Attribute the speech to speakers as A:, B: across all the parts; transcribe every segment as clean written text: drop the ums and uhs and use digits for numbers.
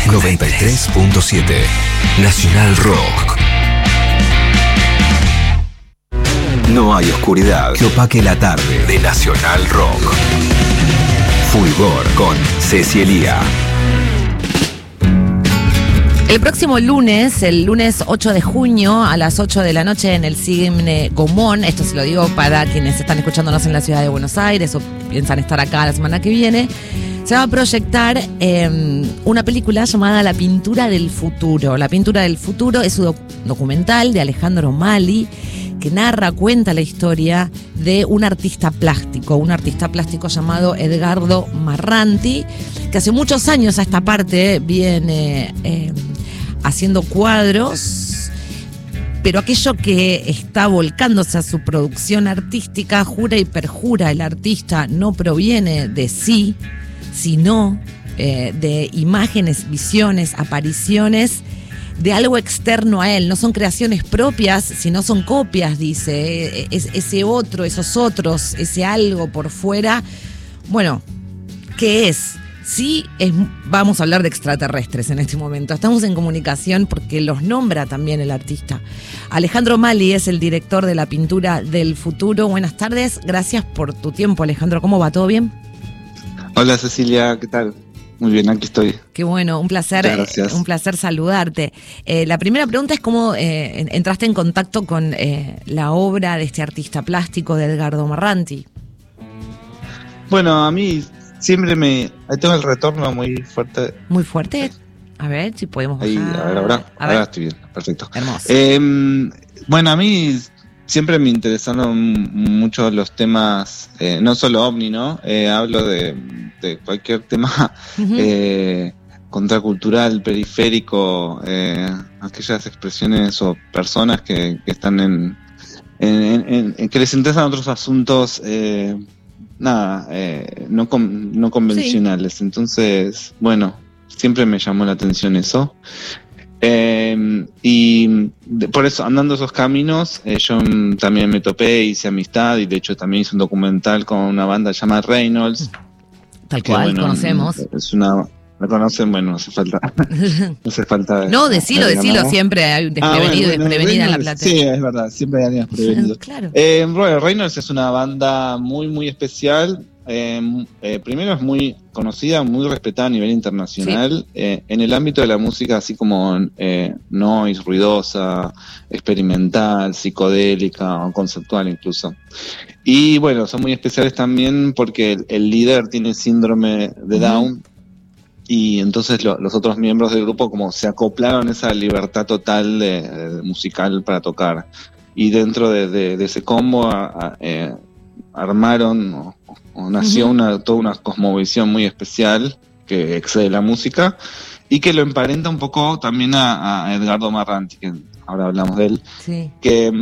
A: 93.7 Nacional Rock. No hay oscuridad que opaque la tarde de Nacional Rock. Fulgor con Ceci Elía.
B: El próximo lunes, el lunes 8 de junio a las 8 de la noche en el Cine Gomón, esto se lo digo para quienes están escuchándonos en la ciudad de Buenos Aires o piensan estar acá la semana que viene, se va a proyectar una película llamada La Pintura del Futuro. La Pintura del Futuro es un documental de Alejandro Mali que cuenta la historia de un artista plástico llamado Edgardo Marranti, que hace muchos años a esta parte viene haciendo cuadros, pero aquello que está volcándose a su producción artística, jura y perjura, el artista no proviene de sí, sino de imágenes, visiones, apariciones de algo externo a él. No son creaciones propias, sino son copias, dice. Ese otro, esos otros, ese algo por fuera. Bueno, ¿qué es? Sí, vamos a hablar de extraterrestres en este momento. Estamos en comunicación porque los nombra también el artista. Alejandro Mali es el director de La Pintura del Futuro. Buenas tardes, gracias por tu tiempo, Alejandro. ¿Cómo va? ¿Todo bien?
C: Hola Cecilia, ¿qué tal? Muy bien, aquí estoy.
B: Qué bueno, un placer saludarte. La primera pregunta es cómo entraste en contacto con la obra de este artista plástico de Edgardo Marranti.
C: Bueno, a mí siempre ahí tengo el retorno muy fuerte.
B: ¿Muy fuerte? A ver si podemos bajar.
C: Ahí, ahora estoy bien, perfecto.
B: Hermoso.
C: Bueno, a mí siempre me interesaron mucho los temas, no solo ovni, ¿no? Hablo de cualquier tema contracultural, periférico, aquellas expresiones o personas que están que les interesan otros asuntos, no convencionales. Sí. Entonces, bueno, siempre me llamó la atención eso. Por eso, andando esos caminos, yo también me topé, hice amistad y de hecho también hice un documental con una banda llamada Reynolds.
B: Tal cual, bueno, conocemos.
C: ¿La conocen? Bueno, no hace falta.
B: No, decilo, siempre hay desprevenido y desprevenida en la platea.
C: Sí, es verdad, siempre hay alguien desprevenido.
B: Claro.
C: Reynolds es una banda muy, muy especial. Primero es muy conocida, muy respetada a nivel internacional, sí. En el ámbito de la música, así como noise, ruidosa, experimental, psicodélica o conceptual incluso. Y bueno, son muy especiales también porque el líder tiene síndrome de Down, y entonces los otros miembros del grupo como se acoplaron a esa libertad total musical para tocar. Y dentro de ese combo armaron o nació toda una cosmovisión muy especial que excede la música y que lo emparenta un poco también a Edgardo Marranti, que ahora hablamos de él, sí.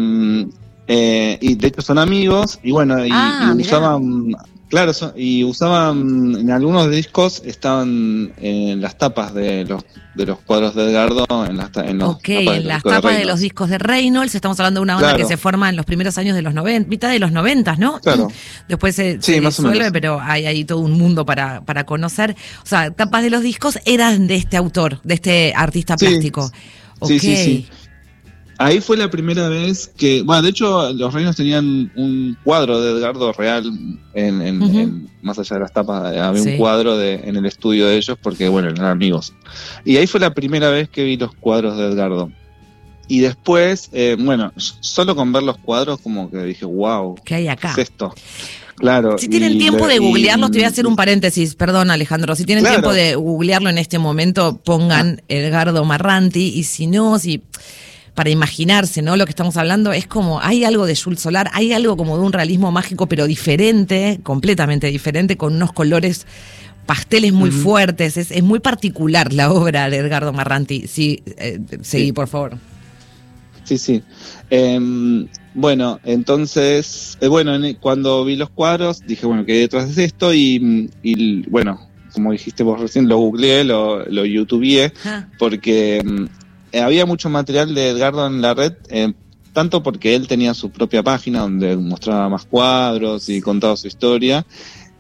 C: Y de hecho son amigos y bueno, y usaban, claro, usaban en algunos discos, estaban en las tapas de los cuadros de Edgardo, en las tapas
B: de los discos de Reynolds. Estamos hablando de una banda que se forma en los primeros años de los 90, mitad de los 90, ¿no? Claro. Después se disuelve, pero hay ahí todo un mundo para conocer. O sea, tapas de los discos eran de este autor, de este artista plástico.
C: Sí, sí. Ahí fue la primera vez que, bueno, de hecho los Reinos tenían un cuadro de Edgardo real más allá de las tapas, había un cuadro en el estudio de ellos porque, bueno, eran amigos. Y ahí fue la primera vez que vi los cuadros de Edgardo. Y después, bueno, solo con ver los cuadros como que dije, wow,
B: ¿qué hay acá?
C: ¿Qué es esto? Claro.
B: Si tienen tiempo de googlearlos, te voy a hacer un paréntesis, perdón Alejandro, si tienen tiempo de googlearlo en este momento, pongan Edgardo Marranti, y si no, para imaginarse, ¿no? Lo que estamos hablando es como, hay algo de Jules Solar, hay algo como de un realismo mágico, pero diferente, completamente diferente, con unos colores pasteles muy fuertes. Es muy particular la obra de Edgardo Marranti. Sí, seguí, por favor.
C: Sí. Bueno, entonces, cuando vi los cuadros, dije, bueno, ¿qué hay detrás de esto? Y bueno, como dijiste vos recién, lo googleé, lo youtubeé, porque había mucho material de Edgardo en la red, tanto porque él tenía su propia página donde mostraba más cuadros y contaba su historia,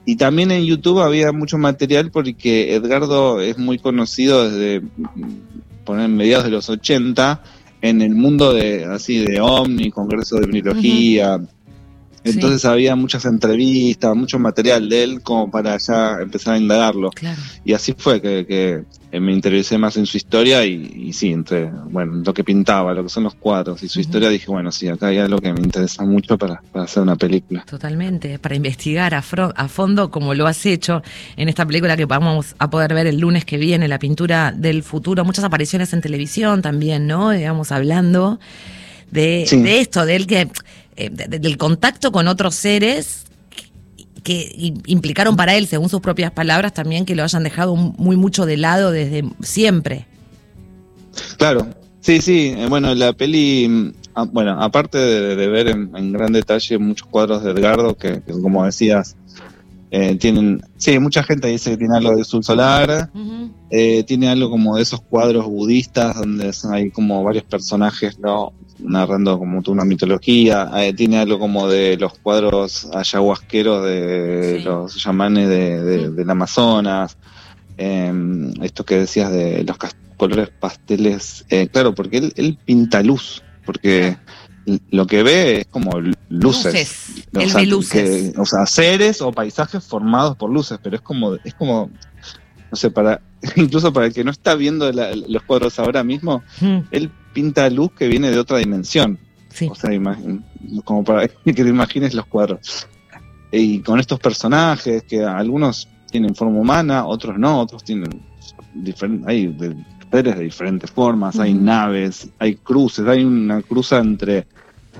C: Y también en YouTube había mucho material porque Edgardo es muy conocido desde poner mediados de los 80 en el mundo de OVNI, Congreso de Ovniología. Entonces había muchas entrevistas, mucho material de él como para ya empezar a indagarlo.
B: Claro.
C: Y así fue que me interesé más en su historia y sí, entre lo que pintaba, lo que son los cuadros y su historia, dije, bueno, sí, acá hay algo que me interesa mucho para hacer una película.
B: Totalmente, para investigar a fondo como lo has hecho en esta película que vamos a poder ver el lunes que viene, La pintura del futuro, muchas apariciones en televisión también, ¿no? Digamos, hablando de esto, del contacto con otros seres que implicaron para él, según sus propias palabras, también que lo hayan dejado mucho de lado desde siempre.
C: Claro, sí, bueno, la peli, aparte de ver en gran detalle muchos cuadros de Edgardo, que como decías, tienen, mucha gente dice que tiene algo de Sul Solar, tiene algo como de esos cuadros budistas donde hay como varios personajes, ¿no?, narrando como toda una mitología, tiene algo como de los cuadros ayahuasqueros de los chamanes del Amazonas, esto que decías de los colores pasteles, claro, porque él pinta luz, porque lo que ve es como luces.
B: Él ve luces.
C: Seres o paisajes formados por luces, pero es como no sé, incluso para el que no está viendo los cuadros ahora mismo, él pinta luz que viene de otra dimensión. Sí. O sea, como para que te imagines los cuadros. Y con estos personajes, que algunos tienen forma humana, otros no, otros tienen hay seres de diferentes formas, hay naves, hay cruces, hay una cruza entre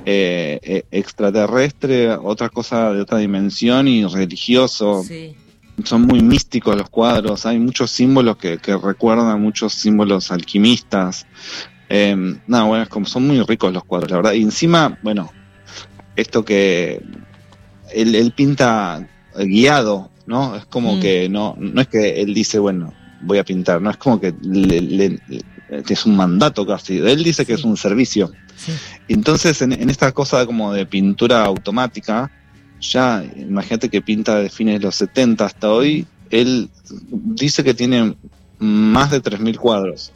C: extraterrestre, otra cosa de otra dimensión y religioso. Sí. Son muy místicos los cuadros, hay muchos símbolos que recuerdan a muchos símbolos alquimistas. Es como son muy ricos los cuadros, la verdad. Y encima, esto que él pinta guiado, ¿no? Es como que no es que él dice, voy a pintar, no es como que es un mandato casi. Él dice que es un servicio. Sí. Entonces, en esta cosa como de pintura automática, ya imagínate que pinta de fines de los 70 hasta hoy, él dice que tiene más de 3.000 cuadros.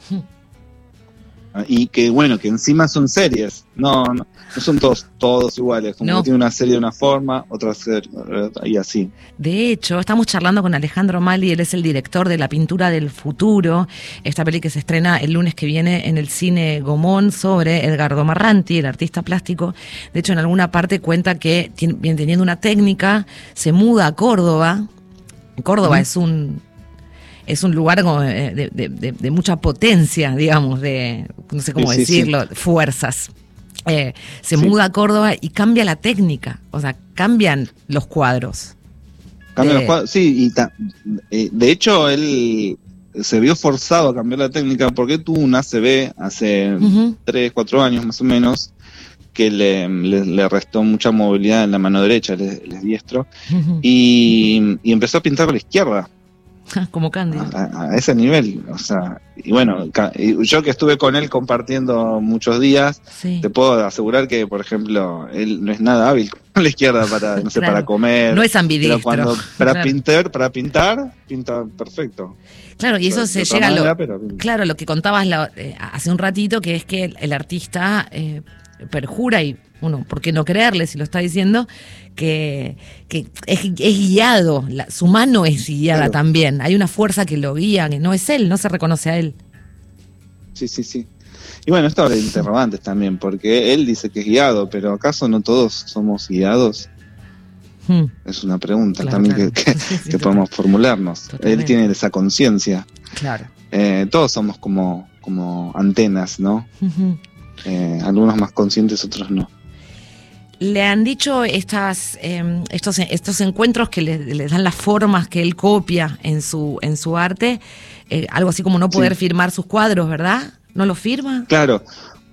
C: Y que que encima son series, no son todos iguales, como que tiene una serie de una forma, otra serie y así.
B: De hecho, estamos charlando con Alejandro Mali, él es el director de La pintura del futuro, esta peli que se estrena el lunes que viene en el cine Gomón sobre Edgardo Marranti, el artista plástico. De hecho, en alguna parte cuenta que viene teniendo una técnica, se muda a Córdoba. Córdoba es un lugar como de mucha potencia, digamos, no sé cómo decirlo, fuerzas. Se muda a Córdoba y cambia la técnica, o sea, cambian los cuadros.
C: Sí, y de hecho él se vio forzado a cambiar la técnica porque tuvo un ACV hace 3-4 años más o menos, que le restó mucha movilidad en la mano derecha, él es diestro, y empezó a pintar con la izquierda.
B: Como Cándido.
C: A ese nivel, o sea, yo que estuve con él compartiendo muchos días, te puedo asegurar que, por ejemplo, él no es nada hábil con la izquierda para comer.
B: No es ambidextro.
C: Pero para pintar, pinta perfecto.
B: Claro, y eso se llega a lo que contabas hace un ratito, que es que el artista perjura, y ¿por qué no creerle si lo está diciendo? Que es guiado, su mano es guiada también. Hay una fuerza que lo guía, que no es él, no se reconoce a él.
C: Sí. Y esto habla de interrogantes también, porque él dice que es guiado, pero ¿acaso no todos somos guiados? Es una pregunta también que podemos formularnos. Totalmente. Él tiene esa conciencia.
B: Claro.
C: Todos somos como antenas, ¿no? Algunos más conscientes, otros no.
B: Le han dicho estos encuentros que le dan las formas que él copia en su arte, algo así como no poder firmar sus cuadros, ¿verdad? ¿No los firma?
C: Claro,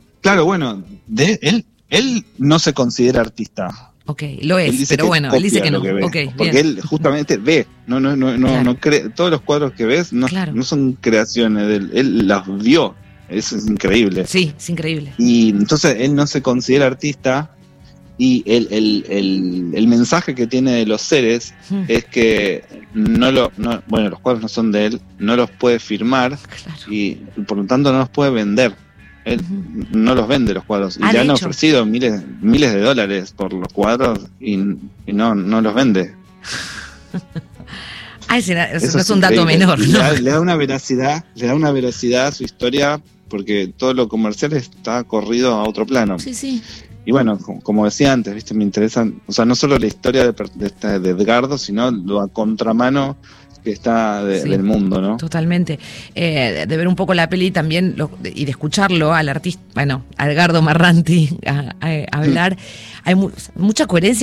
C: él no se considera artista.
B: Ok, lo es, pero él dice que no. Okay,
C: porque bien. Él justamente ve, no cree, todos los cuadros que ves no son creaciones de él, él las vio. Eso es increíble.
B: Sí, es increíble.
C: Y entonces él no se considera artista, Y el mensaje que tiene de los seres es que los cuadros no son de él, no los puede firmar,
B: Claro.
C: y por lo tanto no los puede vender. Él no los vende los cuadros. Y
B: Ah,
C: le
B: de
C: han
B: hecho.
C: ofrecido miles de dólares por los cuadros y no los vende.
B: Eso no
C: Eso
B: es un dato
C: increíble.
B: menor,
C: Y
B: ¿no?
C: le da una veracidad a su historia, porque todo lo comercial está corrido a otro plano.
B: Sí, sí.
C: Y bueno, como decía antes, ¿viste? Me interesan, o sea, no solo la historia de Edgardo, sino lo a contramano que está
B: Sí.
C: del mundo, ¿no?
B: Totalmente. De ver un poco la peli también y de escucharlo al artista, bueno, a Edgardo Marranti a hablar, hay mucha coherencia,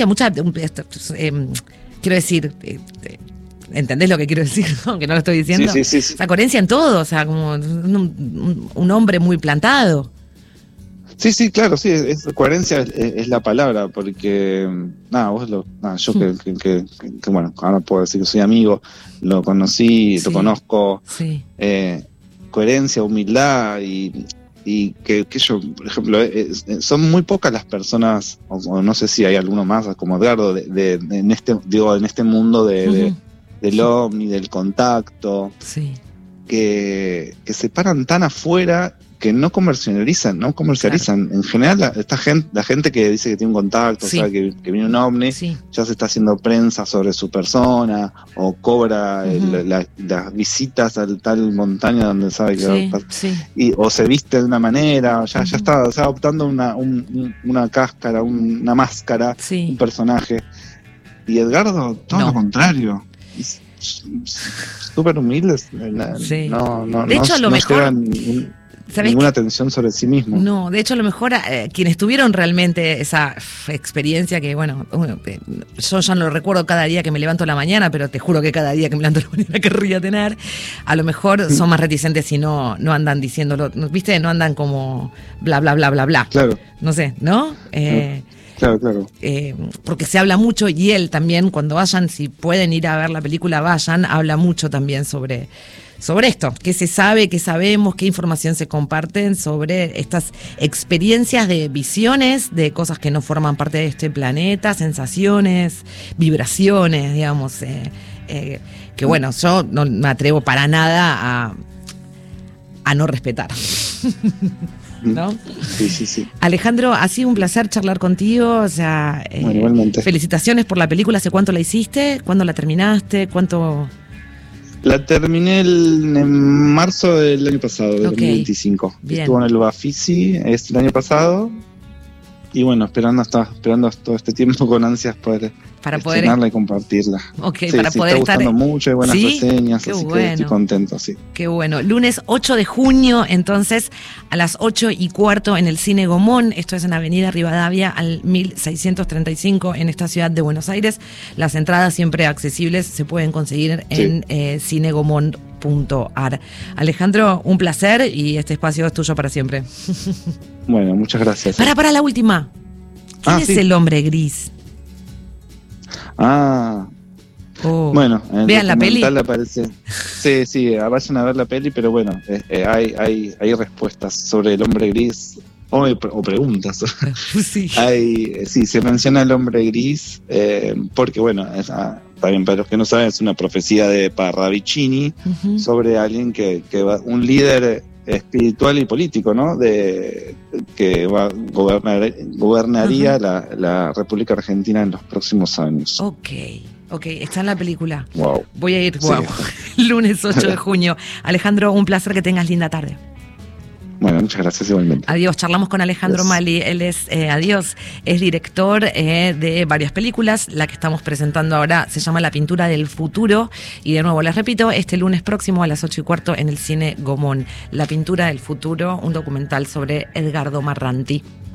B: quiero decir, ¿entendés lo que quiero decir? Aunque no lo estoy diciendo.
C: Sí.
B: O sea, coherencia en todo, o sea, como un hombre muy plantado.
C: Sí, claro, sí, coherencia es la palabra, porque yo que bueno, ahora puedo decir que soy amigo, lo conocí,
B: Sí.
C: lo conozco,
B: Sí.
C: coherencia, humildad y que yo, por ejemplo, son muy pocas las personas, o no sé si hay alguno más como Edgardo, en este mundo del ovni, del contacto,
B: Sí.
C: que se paran tan afuera, que no comercializan. Claro. En general, la gente que dice que tiene un contacto,
B: Sí.
C: o sea, que viene un ovni,
B: Sí.
C: ya se está haciendo prensa sobre su persona, o cobra las visitas a tal montaña donde sabe que va a pasar.
B: Sí.
C: O se viste de una manera, ya está adoptando una cáscara, una máscara,
B: Sí.
C: un personaje. Y Edgardo, todo lo contrario. Es súper humilde.
B: Sí.
C: No
B: De hecho, a lo mejor,
C: lleva
B: ¿sabés
C: ninguna
B: qué?
C: atención sobre sí mismo.
B: No, de hecho, a lo mejor quienes tuvieron realmente esa experiencia que, bueno, yo ya no lo recuerdo cada día que me levanto a la mañana, pero te juro que cada día que me levanto a la mañana querría tener, a lo mejor son más reticentes y no andan diciéndolo, ¿viste? No andan como bla, bla, bla, bla, bla.
C: Claro.
B: No sé, ¿no?
C: Claro.
B: Porque se habla mucho, y él también, cuando vayan, si pueden ir a ver la película, vayan, habla mucho también sobre esto, qué se sabe, qué sabemos, qué información se comparten sobre estas experiencias de visiones, de cosas que no forman parte de este planeta, sensaciones, vibraciones, digamos, que bueno, yo no me atrevo para nada a no respetar. ¿No?
C: Sí.
B: Alejandro, ha sido un placer charlar contigo, o sea,
C: Bueno, igualmente.
B: Felicitaciones por la película. ¿Hace cuánto la hiciste? ¿Cuándo la terminaste? ¿Cuánto?
C: La terminé en marzo del año pasado, del 2025.
B: Bien.
C: Estuvo en el Bafisi el año pasado. Y bueno, esperando todo este tiempo con ansias para poder estrenarla y compartirla.
B: Ok,
C: sí,
B: para poder
C: está gustando mucho, hay buenas reseñas,
B: Qué
C: así
B: bueno.
C: que estoy contento, sí.
B: Qué bueno. Lunes 8 de junio, entonces, a las 8:15 en el Cine Gomón. Esto es en Avenida Rivadavia, al 1635, en esta ciudad de Buenos Aires. Las entradas siempre accesibles se pueden conseguir en cinegomón.ar. Alejandro, un placer, y este espacio es tuyo para siempre.
C: Bueno, muchas gracias.
B: Para la última. ¿Quién es el hombre gris?
C: Bueno, en
B: vean la peli.
C: Aparece. Sí, vayan a ver la peli, pero bueno, hay respuestas sobre el hombre gris o preguntas.
B: Sí.
C: Se menciona el hombre gris porque, bueno, también para los que no saben, es una profecía de Parravicini sobre alguien que va, un líder espiritual y político, ¿no? Que gobernaría la República Argentina en los próximos años.
B: Ok, está en la película.
C: Wow.
B: Voy a ir,
C: Sí.
B: Lunes 8 de junio. Alejandro, un placer, que tengas linda tarde.
C: Bueno, muchas gracias igualmente.
B: Adiós, charlamos con Alejandro Mali. Él es director de varias películas. La que estamos presentando ahora se llama La pintura del futuro. Y de nuevo les repito, este lunes próximo a las 8:15 en el Cine Gomón. La pintura del futuro, un documental sobre Edgardo Marranti.